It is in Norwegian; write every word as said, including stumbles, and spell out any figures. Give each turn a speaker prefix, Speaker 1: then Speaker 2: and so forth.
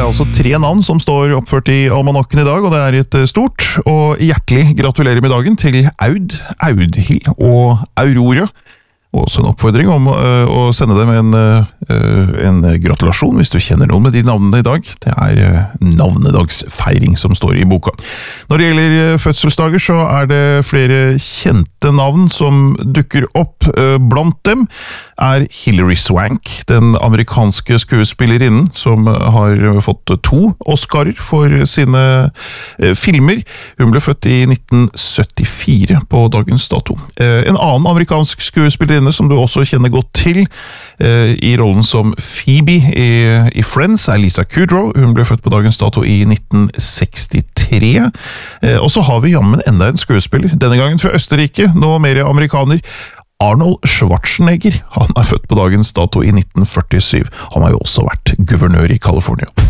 Speaker 1: er altså tre navn som står oppført i almanakken i dag, og det er et stort og hjertelig gratulerer med dagen til Aud, Audhild og Aurora. Og også en oppfordring om uh, å sende dem en, uh, en gratulasjon hvis du kjenner noen med de navnene i dag. Det er uh, navnedagsfeiring som står i boka. Når det gjelder uh, fødselsdager så er det flere kjente navn som dukker opp. Uh, blant dem er Hilary Swank, den amerikanske skuespillerinnen som uh, har fått to Oscarer for sine uh, filmer. Hun ble født i nitten syttifire på dagens dato. Uh, en annen amerikansk skuespillerinne som du også kjenner godt til eh, i rollen som Phoebe i, i Friends er Lisa Kudrow. Hun ble født på dagens dato i nitten sekstitre. Eh, og så har vi jammen enda en skuespiller, denne gangen fra Østerrike, nå mer amerikaner. Arnold Schwarzenegger, han er født på dagens dato i nitten førtisju. Han har jo også vært guvernør i California.